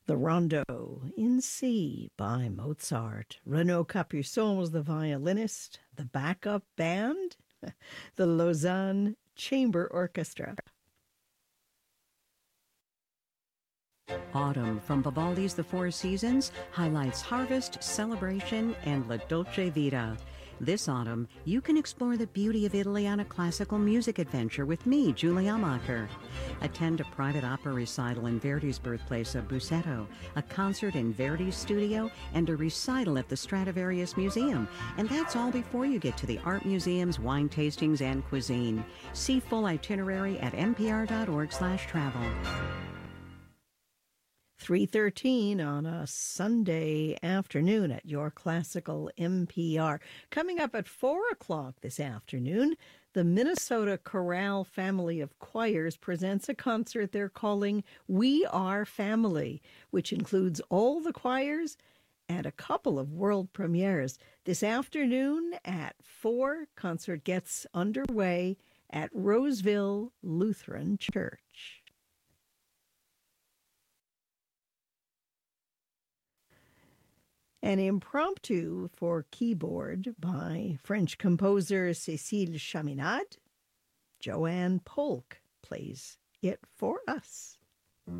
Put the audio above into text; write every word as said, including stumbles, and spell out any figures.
The Rondo in C by Mozart. Renaud Capuçon was the violinist. The backup band, the Lausanne Chamber Orchestra. Autumn from Vivaldi's The Four Seasons highlights harvest, celebration, and La Dolce Vita. This autumn, you can explore the beauty of Italy on a classical music adventure with me, Julie Amacher. Attend a private opera recital in Verdi's birthplace of Busseto, a concert in Verdi's studio, and a recital at the Stradivarius Museum. And that's all before you get to the art museums, wine tastings, and cuisine. See full itinerary at npr.org slash travel. three thirteen on a Sunday afternoon at your classical N P R. Coming up at four o'clock this afternoon, the Minnesota Chorale Family of Choirs presents a concert they're calling We Are Family, which includes all the choirs and a couple of world premieres. This afternoon at four, concert gets underway at Roseville Lutheran Church. An impromptu for keyboard by French composer Cécile Chaminade. Joanne Polk plays it for us.